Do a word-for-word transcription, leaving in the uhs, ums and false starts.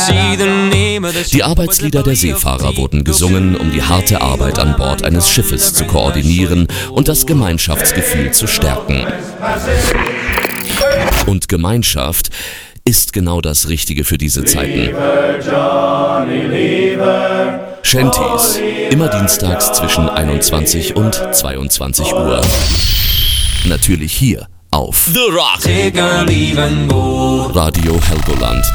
Die Arbeitslieder der Seefahrer wurden gesungen, um die harte Arbeit an Bord eines Schiffes zu koordinieren und das Gemeinschaftsgefühl zu stärken. Und Gemeinschaft ist genau das Richtige für diese Zeiten. Shanties, immer dienstags zwischen einundzwanzig und zweiundzwanzig Uhr. Natürlich hier auf The Rock. Radio Helgoland.